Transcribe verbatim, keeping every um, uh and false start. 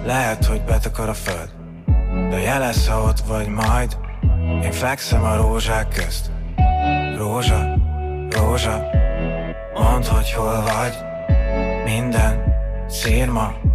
Lehet, hogy betakar a föld, de jelesz, ha ott vagy majd. Én fekszem a rózsák közt. Rózsa, rózsa, mondd, hogy hol vagy. Minden szírma